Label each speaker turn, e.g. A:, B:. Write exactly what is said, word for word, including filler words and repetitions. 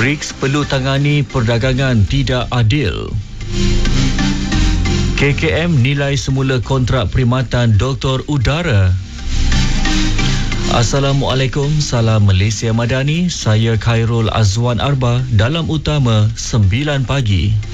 A: BRICS perlu tangani perdagangan tidak adil. K K M nilai semula kontrak perkhidmatan doktor udara. Assalamualaikum, salam Malaysia Madani. Saya Khairul Azwan Arba dalam Utama sembilan pagi.